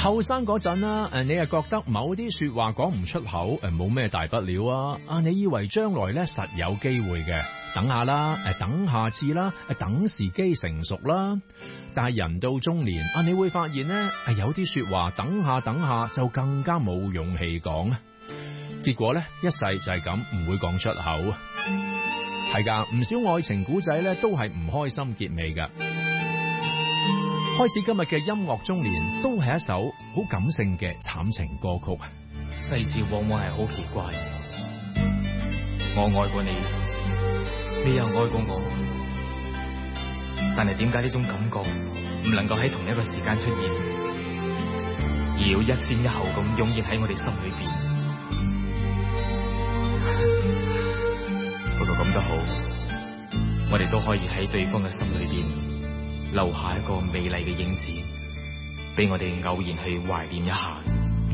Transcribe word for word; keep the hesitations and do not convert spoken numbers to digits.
後生嗰陣啦，誒，你係覺得某啲說話講唔出口，誒，冇咩大不了啊！啊，你以為將來咧實有機會嘅，等下啦，誒，等下次啦，誒，等時機成熟啦。但係人到中年，啊，你會發現咧，誒，有啲說話等下等下就更加冇勇氣講啊。結果咧，一世就係咁，唔會講出口。係噶，唔少愛情古仔咧都係唔開心結尾噶。開始今日嘅音樂中年，都係一首好感性嘅慘情歌曲啊！ 世事往往係好奇怪，我愛過你，你又愛過我，但係點解呢種感覺唔能夠喺同一個時間出現，而要一先一後咁湧現喺我哋心裏邊？不過咁都好，我哋都可以喺對方嘅心裏邊留下一個美麗嘅影子，俾我哋偶然去懷念一下。